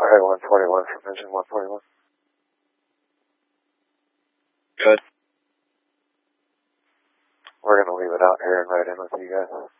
Alright, 141 from engine 141. Good. We're going to leave it out here and ride in with you guys.